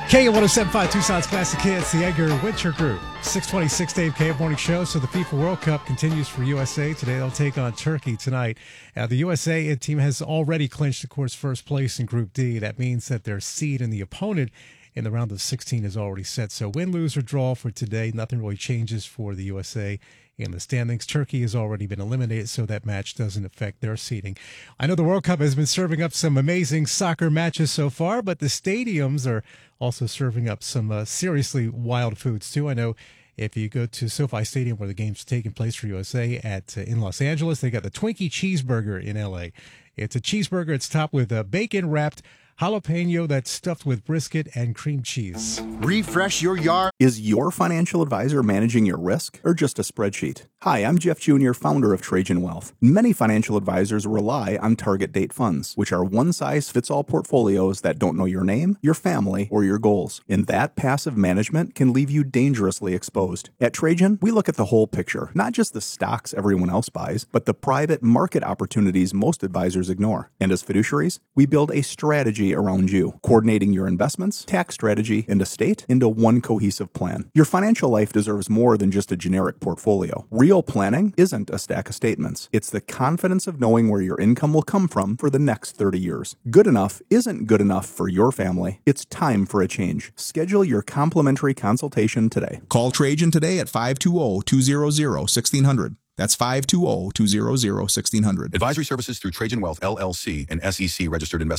K107.5 Tucson's Classic Hits, the Edgar Winter Group. 626 Dave KF Morning Show. So the FIFA World Cup continues for USA. Today they'll take on Turkey tonight. The USA team has already clinched, of course, first place in Group D. That means that their seed and the opponent in the round of 16 is already set. So win, lose, or draw for today. Nothing really changes for the USA in the standings. Turkey has already been eliminated, so that match doesn't affect their seeding. I know the World Cup has been serving up some amazing soccer matches so far, but the stadiums are also serving up some seriously wild foods, too. I know if you go to SoFi Stadium, where the game's taking place for USA in Los Angeles, they got the Twinkie Cheeseburger in L.A. It's a cheeseburger. It's topped with bacon-wrapped jalapeno that's stuffed with brisket and cream cheese. Refresh your yard. Is your financial advisor managing your risk or just a spreadsheet? Hi, I'm Jeff Jr., founder of Trajan Wealth. Many financial advisors rely on target date funds, which are one-size-fits-all portfolios that don't know your name, your family, or your goals. And that passive management can leave you dangerously exposed. At Trajan, we look at the whole picture, not just the stocks everyone else buys, but the private market opportunities most advisors ignore. And as fiduciaries, we build a strategy around you, coordinating your investments, tax strategy, and estate into one cohesive plan. Your financial life deserves more than just a generic portfolio. Real planning isn't a stack of statements. It's the confidence of knowing where your income will come from for the next 30 years. Good enough isn't good enough for your family. It's time for a change. Schedule your complimentary consultation today. Call Trajan today at 520-200-1600. That's 520-200-1600. Advisory services through Trajan Wealth, LLC, and SEC registered investment.